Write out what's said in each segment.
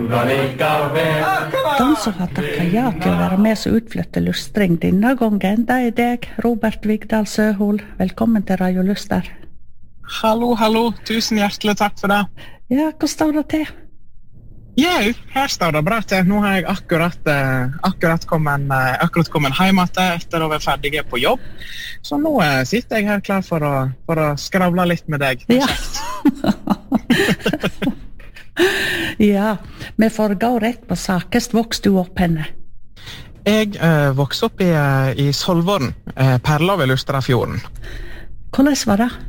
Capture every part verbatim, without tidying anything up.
De som har takket ja til å være med som utflytter lustring denne gangen, det er deg, Robert Vigdal Søhol. Velkommen til Radio Luster. Hallo, hallo. Tusen hjertelig takk for det. Ja, hva står det til? Ja, her står det bra til. Nå har jeg akkurat, eh, akkurat kommet, eh, akkurat kommet hjem etter å være ferdig på jobb. Så nå eh, sitter jeg her klar for å, for å skravle litt med deg. Ja. Ja, vi får gå rett på sakest. Vokste du opp henne? Jeg eh, vokste opp i, i Solvorn, eh, perla ved Lusterafjorden. Hvordan var det?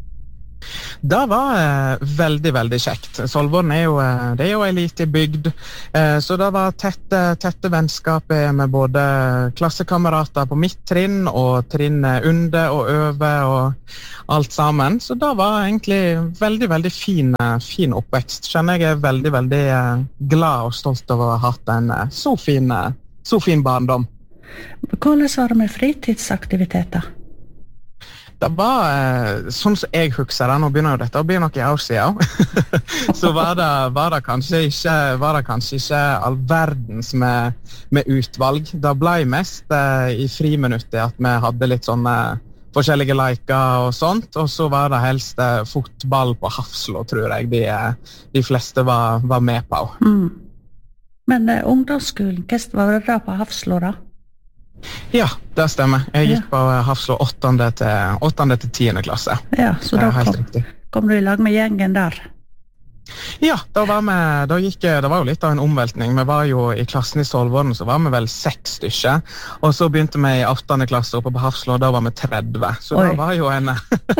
Det var eh, veldig, veldig kjekt. Solvorn er jo, eh, det er jo en liten bygd, eh, så det var tette, tette vennskap med både klassekamerater på mitt trinn og trinn under og over og alt sammen. Så det var egentlig veldig, veldig fin, fin oppvekst. Kjenner jeg er veldig, veldig eh, glad og stolt over å ha hatt en eh, så, fin, så fin barndom. Hvordan var det med fritidsaktiviteter? Det var, eh, sånn som jeg husker det, nå begynner jo dette å bli noen år siden, så var det, var, det kanskje ikke, var det kanskje ikke all verdens med, med utvalg. Det ble mest eh, i friminuttet at vi hadde litt sånne forskjellige leker og sånt, og så var det helst eh, fotball på Hafslå, tror jeg de, de fleste var, var med på. Mm. Men eh, ungdomsskolen, hva var det da på Hafslå da? Ja, det stemmer. Jeg gikk på Hafslå åttende til, åttende til tiende klasse. Ja, så da kom, kom du i lag med gjengen der? Ja, da var vi, da gikk, det var jo litt av en omveltning. Vi var jo i klassen i Solvorn, så var vi vel seks stykker. Og så begynte vi i åttende klasse oppe på Hafslå, da var vi tretti. Så Oi. Det var jo en,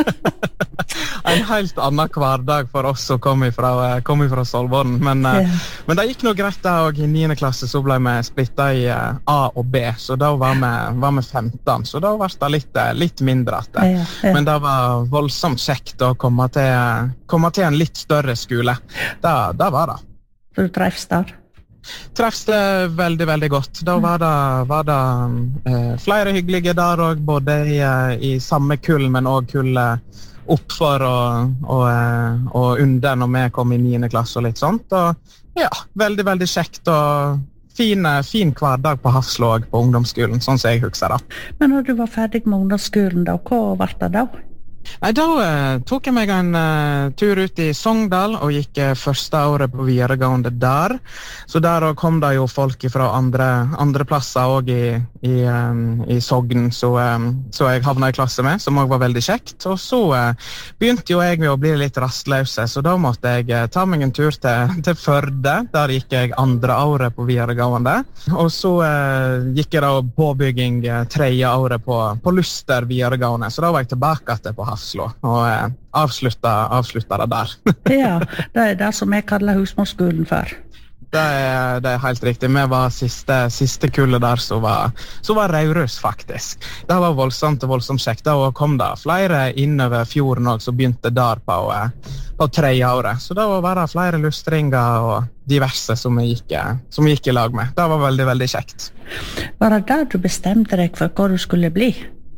en helt annen hverdag for oss som kom ifra, kom ifra Solvorn. Men, ja. men det gikk noe greit da, og i niende klasse så ble vi splittet i A og B, så da var vi, var vi femten. Så da var det litt, litt mindre at det. Ja, ja. Men det var voldsomt kjekt å komme til, komme til en litt større skole. Da, da var det. Så du treffs der? Treffs det veldig, veldig godt. Da var det, var det eh, flere hyggelige der også, både i, i samme kull, men også kull oppfor og, og, og under når vi kom i niende klasse og litt sånt. Og ja, veldig, veldig kjekt og fin, fin hverdag på Hafslå på ungdomsskolen, sånn som jeg husker det. Men når du var ferdig med ungdomsskolen da, hva var det da? Nei, da uh, tok jeg meg en uh, tur ut i Sogndal og gikk uh, første året på videregående der. Så der kom det jo folk fra andre, andre plasser også i, i, um, i Sogn, så, um, så jeg havnet i klasse med, som også var veldig kjekt. Og så uh, begynte jo jeg med å bli litt rastløse, så da måtte jeg uh, ta meg en tur til, til Førde. Der gikk jeg andre året på videregående. Og så uh, gikk jeg da påbygging uh, tredje året på, på Luster videregående, så da var jeg tilbake til på Hafslå, og eh, avslutta, avslutta det der. Ja, det er det som jeg kaller husmorskolen for. Det er, det er helt riktig. Vi var siste, siste kullet der som var, som var Raurus, faktisk. Det var voldsomt og voldsomt kjekt. Da kom det flere innover fjorden også, som begynte der på, på tredje året. Så da var det flere lustringer og diverse som vi gikk, som vi gikk i lag med. Det var veldig, veldig kjekt. Var det der du bestemte deg for hva du skulle bli?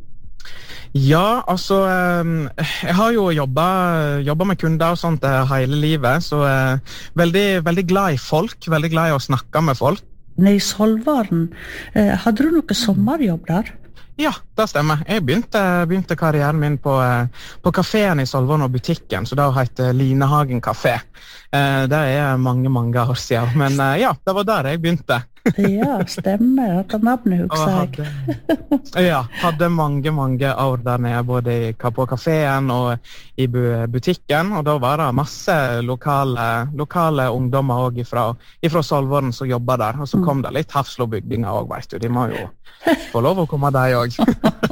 Ja, altså, jeg har jo jobbet, jobbet med kunder og sånt hele livet, så veldig, veldig glad i folk, veldig glad i å snakke med folk. I Solvorn, hadde du noe sommerjobb der? Ja, det stemmer. Jeg begynte, begynte karrieren min på, på kaféen i Solvorn og butikken, så det heter Linehagen Café. Det er mange, mange år siden, men ja, det var der jeg begynte. Ja, stemmer. At navnet husker jeg. Hadde, ja, hadde mange, mange år der nede, både i, på kaféen og i butikken, og da var det masse lokale, lokale ungdommer også ifra, ifra Solvorn som jobbet der, og så kom det litt Hafslå-bygdinger også, vet du. De må jo få lov å komme der også.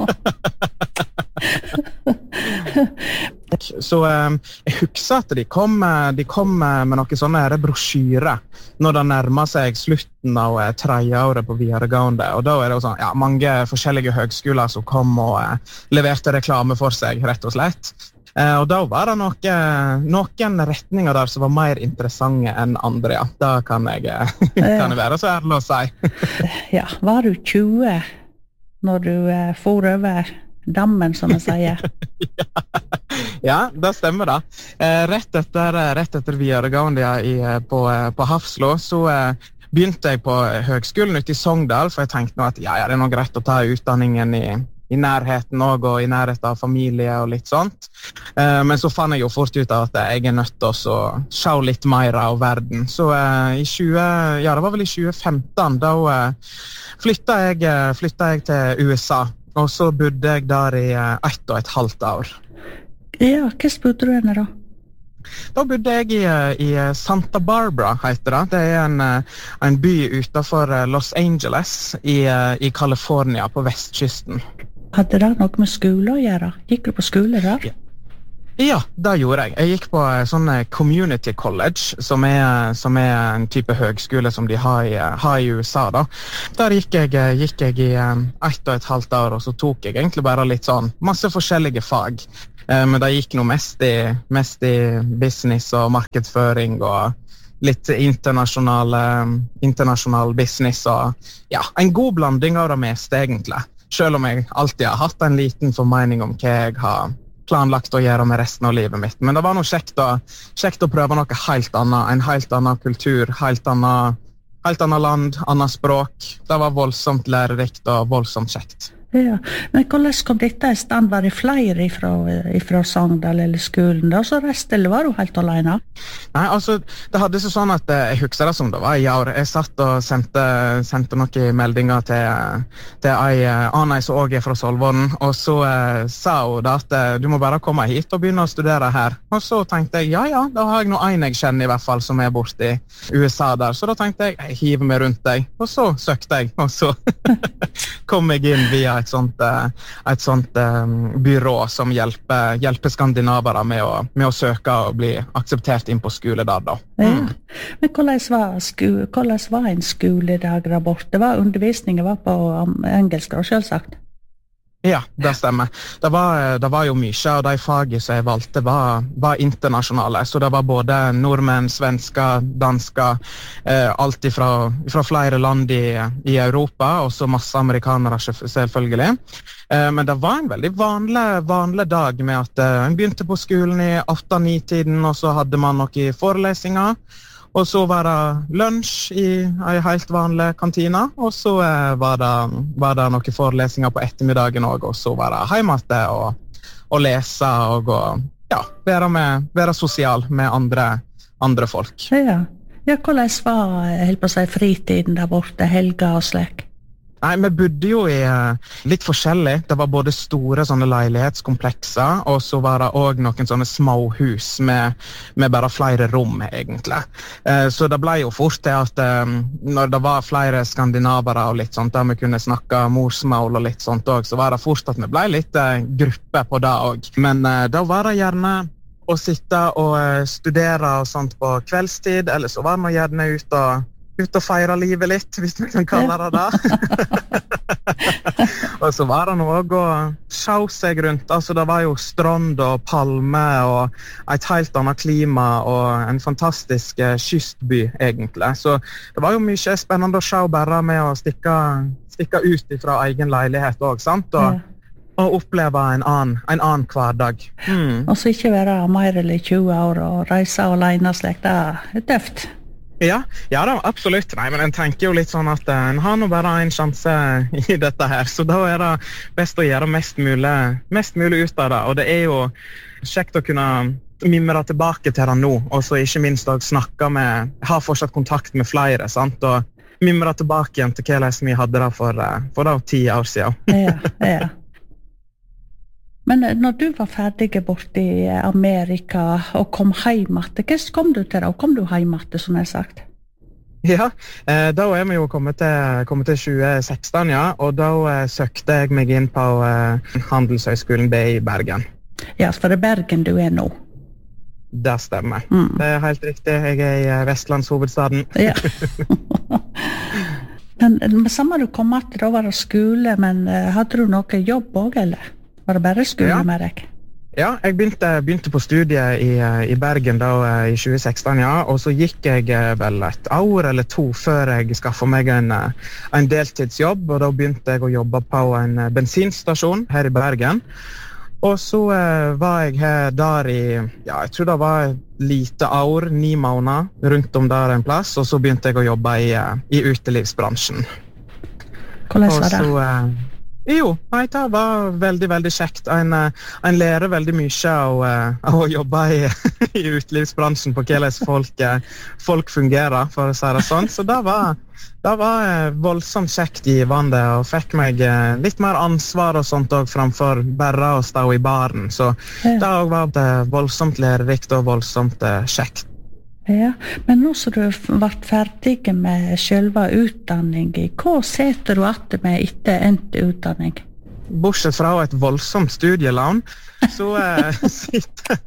Så eh, jeg husker at de kom, de kom med noen sånne her brosjyrer når det nærmer seg slutten av eh, tredje året på videregående, og da er det jo sånn, ja, mange forskjellige høgskoler som kom og eh, leverte reklame for seg, rett og slett. Eh, og da var det noe, noen retninger der som var mer interessante enn andre, ja. Da kan jeg, kan jeg være så ærlig å si. Ja, var du tjue når du eh, for over dammen, som jeg sier. Ja, det stemmer da. Eh, rett, etter, rett etter videregående i, på, på Hafslo, så eh, begynte jeg på høgskolen ute i Sogndal, for jeg tenkte nå at ja, ja, det er noe greit å ta utdanningen i, i nærheten også, og i nærheten av familie og litt sånt. Eh, men så fann jeg jo fort ut av at jeg er nødt til å se litt mer av verden. Så eh, i tjue, ja, det var vel i tjue femten, da eh, flyttet, jeg, flyttet jeg til U S A, og så bodde jeg der i eh, ett og et halvt år. Ja, hva bodde du henne da? Da bodde jeg i, i Santa Barbara, heter det. Det er en, en by utenfor Los Angeles i, i California på vestkysten. Hadde det noe med skole å gjøre? Gikk du på skole der? Ja. Ja, det gjorde jeg. Jeg gikk på sånn community college, som er, som er en type høgskole som de har i, har i U S A da. Der gikk jeg, gikk jeg i ett og et halvt år, og så tok jeg egentlig bare litt sånn masse forskjellige fag. Men det gikk noe mest i, mest i business og markedsføring og litt internasjonal, internasjonal business og ja, en god blanding av det meste egentlig. Selv om jeg alltid har hatt en liten formening om hva jeg har planlagt å gjøre med resten av livet mitt. Men det var noe kjekt å, kjekt å prøve noe helt annet, en helt annen kultur, helt annet, helt annet land, annet språk. Det var voldsomt lærerikt og voldsomt kjekt. Ja, men hvordan kom dette i stand? Var det flere fra, fra Sogndal eller skolen da, så reiste, eller var du helt alene? Nei, altså, det hadde seg sånn at jeg husker det som det var i år. Jeg satt og sendte, sendte noen meldinger til, til ei annen som også er fra Solvården, og så eh, sa hun da at du må bare komme hit og begynne å studere her. Og så tenkte jeg, ja, ja, da har jeg noe en jeg kjenner i hvert fall som er borte i U S A der. Så da tenkte jeg, jeg hiver meg rundt deg, og så søkte jeg, og så kom jeg inn via et sånt, et sånt um, byrå som hjelper, hjelper skandinavere med å, med å søke og bli akseptert inn på skole der da. Mm. Ja. Men hvordan var, skole, hvordan var en skoledag der borte? Var undervisningen var på um, engelsk da, selvsagt? Ja, det stemmer. Det var, det var jo mye, og de fagene som jeg valgte var, var internasjonale. Så det var både nordmenn, svensker, dansker, eh, alt fra, fra flere land i, i Europa, og så masse amerikanere selvfølgelig. Eh, men det var en veldig vanlig, vanlig dag med at eh, en begynte på skolen i åtte ni tiden, og så hadde man noen forelesninger. Og så var det lunsj i en helt vanlig kantina, og så eh, var, det, var det noen forelesninger på ettermiddagen også, og så var det hjemme og, og lese og, og ja, være, med, være sosial med andre, andre folk. Ja, ja, hvordan var helt på å si, fritiden der borte, helga og slik? Nei, vi bodde jo i uh, litt forskjellig. Det var både store sånne leilighetskomplekser, og så var det også noen sånne små hus med, med bare flere rom, egentlig. Uh, så det ble jo fort til at um, når det var flere skandinavere og litt sånt, der vi kunne snakke morsmål og litt sånt også, så var det fort at vi ble litt uh, gruppe på det også. Men uh, da var det gjerne å sitte og uh, studere og sånt på kveldstid, eller så var det gjerne ute og ut og feire livet litt, hvis vi kan kalle det det. Og så var det noe å se seg rundt. Altså, det var jo strand og palme og et helt annet klima og en fantastisk eh, kystby, egentlig. Så det var jo mye spennende å se bare med å stikke, stikke ut fra egen leilighet også, sant? Og, ja. Og oppleve en annen, en annen hverdag. Mm. Og så ikke være mer eller tjue år og reise alene slik, det er tøft. Ja, ja da, absolutt. Nei, men en tenker jo litt sånn at uh, en har nå bare en sjanse i dette her, så da er det best å gjøre mest mulig, mest mulig ut av det. Og det er jo kjekt å kunne mimre tilbake til det nå, og så ikke minst å snakke med, ha fortsatt kontakt med flere, sant? Og mimre tilbake igjen til hvordan vi hadde det for, uh, for da, ti år siden. Ja, ja. Men når du var ferdig borte i Amerika og kom hjem til, hvordan kom du til det? Og kom du hjem til, som jeg har sagt? Ja, eh, da er vi jo kommet til, kommet til tjue seksten, ja, og da eh, søkte jeg meg inn på eh, Handelshøyskolen B i Bergen. Ja, for det er Bergen du er nå? Det stemmer. Mm. Det er helt riktig. Jeg er i Vestlandshovedstaden. Ja. men, men samme du kom til, da var det skole, men uh, hadde du noe jobb også, eller? Var det bare skole ja. med deg? Ja, jeg begynte, begynte på studiet i, i Bergen da, i tjue seksten, ja, og så gikk jeg vel et år eller to før jeg skaffet meg en, en deltidsjobb, og da begynte jeg å jobbe på en bensinstasjon her i Bergen. Og så eh, var jeg her der i, ja, jeg tror det var et lite år, ni måneder, rundt om der en plass, og så begynte jeg å jobbe i, i utelivsbransjen. Hvordan var det? Og så, eh, Jo, nei, det var veldig, veldig kjekt. En, en lærer veldig mye av, av å jobbe i, i utelivsbransjen på hvordan folk, folk fungerer, for å si det sånn. Så det var, det var voldsomt kjekt givende, og fikk meg litt mer ansvar og sånt også, framfor bare å stå i baren. Så det var voldsomt lærerikt og voldsomt kjekt. Ja, men nå som du ble ferdig med selve utdanningen, hva setter du etter med etter endt utdanning? Bortsett fra et voldsomt studielån, så, eh, sitter,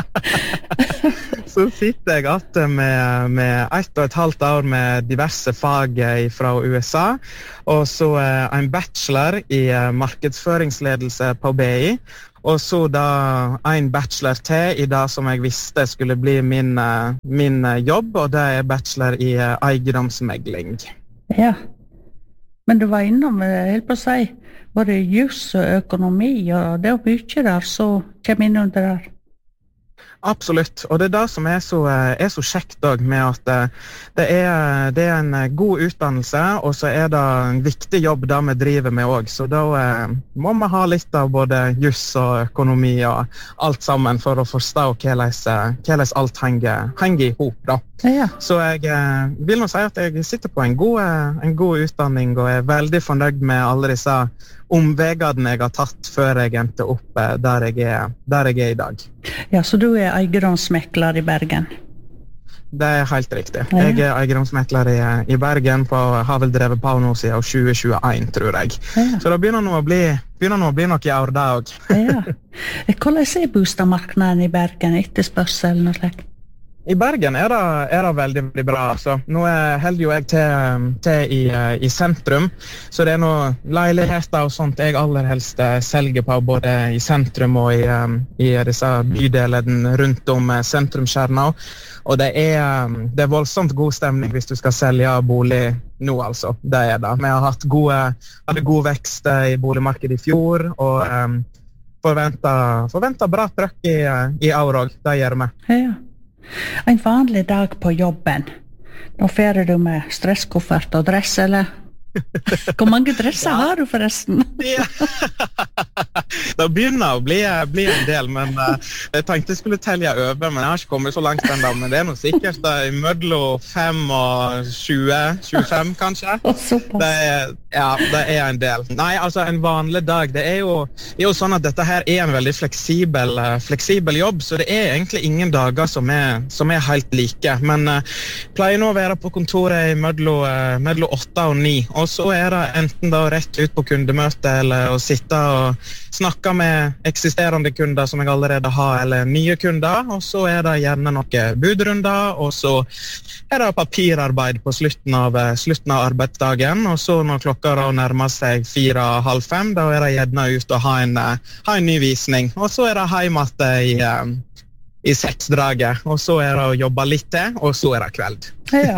så sitter jeg etter med, med ett og et halvt år med diverse fag fra U S A, og så eh, en bachelor i eh, markedsføringsledelse på B I, og så da en bachelor til i det som jeg visste skulle bli min, min jobb, og det er bachelor i eiendomsmegling. Ja, men du var innom, helt på å si, både jus og økonomi, og det er mye der, så kommer inn under der. Absolutt, og det er det som er så, er så kjekt også, med at det er, det er en god utdannelse, og så er det en viktig jobb det vi driver med også. Så da må vi ha litt av både jus og økonomi og alt sammen for å forstå hvordan, hvordan alt henger, henger i hop da. Ja. Så jeg vil nå si at jeg sitter på en god, en god utdanning, og er veldig fornøyd med alle disse omvegene jeg har tatt før jeg endte opp der jeg er, der jeg er i dag. Ja, så du er eiendomsmekler i Bergen? Det er helt riktig. Ja. Jeg er eiendomsmekler i, i Bergen, på, har vel drevet på nå siden tjue tjueen, tror jeg. Ja. Så det begynner nå å bli, begynner nå å bli noe i år da også. Ja. Hvordan er boligmarkedet i Bergen, etterspørselen og slik? I Bergen er det, er det veldig, veldig bra. Altså. Nå holder jo jeg til, til i, i sentrum, så det er noen leiligheter og sånt jeg aller helst selger på, både i sentrum og i, i disse bydelene rundt om sentrumskjerna. Og det er, det er voldsomt god stemning hvis du skal selge bolig nå, altså. Det er det. Vi har hatt gode, hadde god vekst i boligmarkedet i fjor, og um, forventer, forventer bra trøkk i, i år også. Det gjør vi. Ja. En vanlig dag på jobben, da ferer du med stresskoffert og dress, eller? Hvor mange dresser har du forresten? Ja. Det begynner å bli, bli en del, men uh, jeg tenkte jeg skulle telle over, men jeg har ikke kommet så langt enda, men det er noe sikkert da, i mellom fem og tjue, tjuefem kanskje. Det er, ja, det er en del. Nei, altså en vanlig dag, det er jo, er jo sånn at dette her er en veldig fleksibel, uh, fleksibel jobb, så det er egentlig ingen dager som er, som er helt like, men uh, pleier nå å være på kontoret i mellom, uh, mellom åtte og ni, og så er det enten da rett ut på kundemøte eller å sitte og snakke med eksisterende kunder som jeg allerede har, eller nye kunder, og så er det gjerne noen budrunder, og så er det papirarbeid på slutten av, slutten av arbeidsdagen, og så når klokka da nærmer seg fire, halv fem, da er det gjerne ut og ha en, ha en ny visning, og så er det hjemme i i seksdraget, og så er det å jobbe litt til, og så er det kveld. Ja.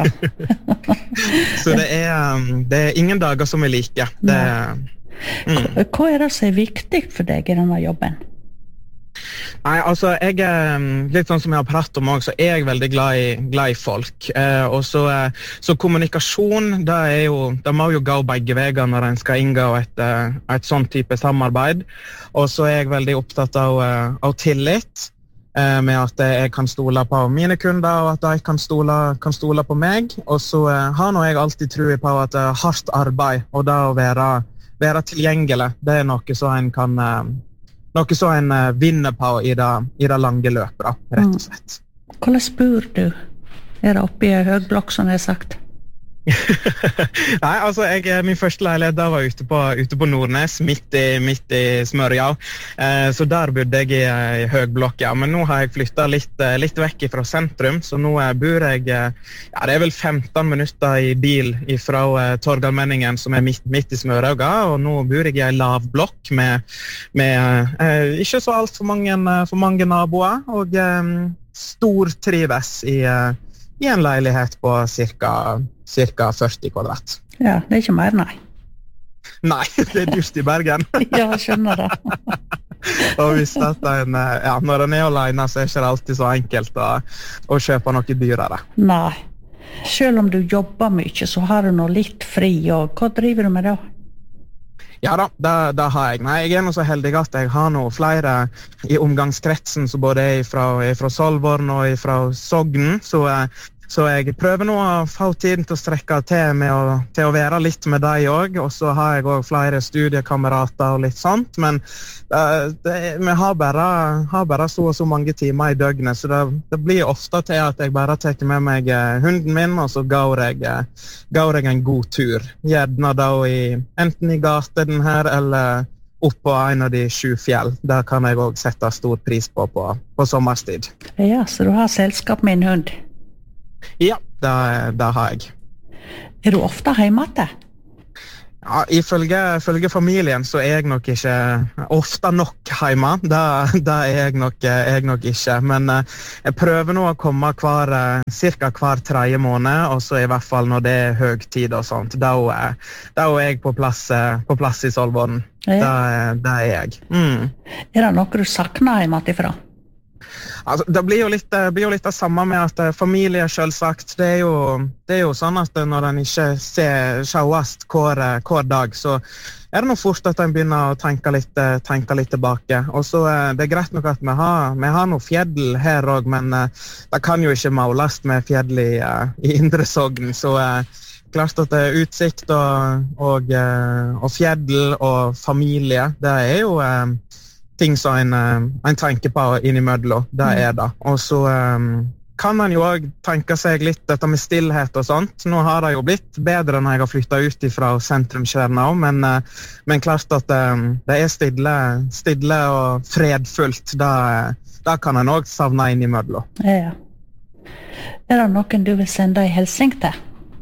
Så det er, det er ingen dager som er like. Det, mm. Hva er det som er viktig for deg i denne jobben? Nei, altså, jeg er litt sånn som jeg har pratet om også, så er jeg veldig glad i, glad i folk. Eh, og så, så kommunikasjon, det, er jo, det må jo gå begge veier når en skal inngå et, et sånn type samarbeid. Og så er jeg veldig opptatt av, av tillit, med at jeg kan stole på mine kunder, og at de kan stole, kan stole på meg. Og så har nå jeg alltid tro på at hardt arbeid, og det å være, være tilgjengelig, det er noe som en kan, noe som en vinner på i det, i det lange løpet, rett og slett. Hvordan bor du? Er det oppe i høyblokk, som jeg har sagt? Nei, altså jeg, min første leilighet da var ute på, ute på Nordnes, midt i, midt i Smørja. Eh, så der bodde jeg i, i høgblokk, ja. Men nå har jeg flyttet litt, litt vekk fra sentrum, så nå bor jeg, ja, det er vel femten minutter i bil fra uh, Torgallmenningen, som er midt, midt i Smørauga, og nå bor jeg i en lavblokk med, med uh, ikke så alt for mange, for mange naboer, og um, stor trives i, uh, i en leilighet på cirka cirka førti kvadrat. Ja, det er ikke mer, nei. Nei, det er dyrt i Bergen. Ja, jeg skjønner det. Og hvis at en, ja, når en er alene, så er det ikke alltid så enkelt å, å kjøpe noe dyrere. Nei. Selv om du jobber mye, så har du noe litt fri, og hva driver du med da? Ja da, det, det har jeg. Nei, jeg er nå så heldig at jeg har noe flere i omgangskretsen, så både er fra, er fra Solvorn og fra Sogn, så Så jeg prøver nå å få tiden til å strekke til med å, til å være litt med deg også, og så har jeg også flere studiekamerater og litt sånt, men uh, det, vi har bare, har bare så og så mange timer i døgnet, så det, det blir ofte til at jeg bare tar med meg uh, hunden min, og så går jeg, uh, går jeg en god tur. Gjerne da i, enten i gaten her, eller opp på en av de sju fjell. Der kan jeg også sette stor pris på på, på sommerstid. Ja, så du har selskap med en hund? Ja, det, det har jeg. Er du ofte hjemme til? Ja, ifølge, ifølge familien så er jeg nok ikke ofte nok hjemme. Det, det er jeg nok, jeg nok ikke. Men jeg prøver nå å komme hver, cirka hver tredje måned, og så i hvert fall når det er høgtid og sånt. Da er, da er jeg på plass, på plass i Solvorn. Ja. Det, det er jeg. Mm. Er det noe du savner hjemme ifra? Altså, det blir jo litt, det blir jo litt det samme med at familie selvsagt, det er jo, det er jo sånn at når en ikke ser sjauast hver, hver dag, så er det nå fort at en begynner å tenke litt, tenke litt tilbake. Og så det er greit nok at vi har, vi har noe fjell her også, men det kan jo ikke måles med fjell i, i Indre Sogn, så klart at det er utsikt og, og, og fjell og familie, det er jo ting som en, en tenker på innimellom, det er det. Og så um, kan man jo også tenke seg litt dette med stillhet og sånt. Nå har det jo blitt bedre når jeg har flyttet ut fra sentrumskjerna, men, uh, men klart at um, det er stille, stille og fredfullt. Da, da kan en også savne innimellom. Ja. Er det noen du vil sende en hilsen til?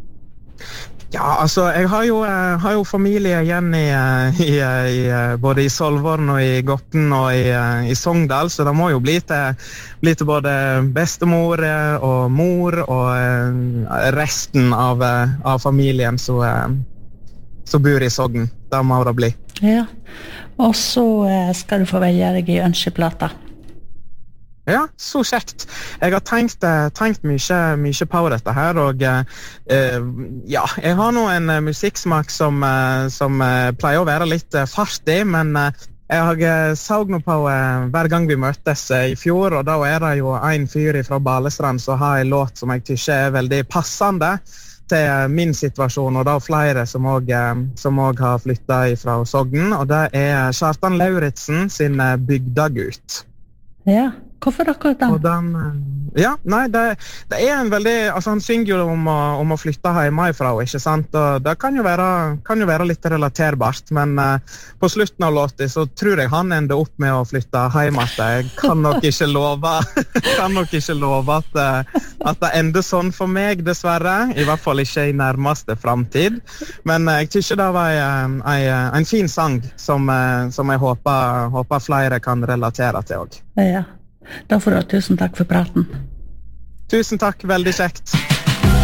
Ja, altså, jeg har jo, jeg har jo familie igjen i, i, i, både i Solvorn og i Gotten og i, i Sogndal, så det må jo bli til, bli til både bestemor og mor og resten av, av familien som bor i Sogn. Det må det bli. Ja, og så skal du få velge deg i ønskeplata. Ja, så kjekt. Jeg har tenkt, tenkt mye, mye på dette her, og eh, ja, jeg har nå en musikksmak som, som pleier å være litt fartig, men jeg har saug noe på hver gang vi møtes i fjor, og da er det jo en fyr fra Balestrand som har en låt som jeg tykker er veldig passende til min situasjon, og da flere som også, som også har flyttet fra Sogn, og det er Kjartan Lauritsen sin Bygdagut. Ja. Hvorfor akkurat den? den? Ja, nei, det, det er en veldig, altså han synger jo om å, om å flytte hjemmefra, ikke sant? Og det kan jo være, kan jo være litt relaterbart, men uh, på slutten av låten så tror jeg han ender opp med å flytte hjemme. Jeg kan nok ikke love, kan nok ikke love at, uh, at det ender sånn for meg, dessverre. I hvert fall ikke i nærmeste fremtid. Men uh, jeg synes det var en, en, en fin sang som, uh, som jeg håper, håper flere kan relatere til også. Ja. Da får du ha tusen takk for praten. Tusen takk, veldig kjekt.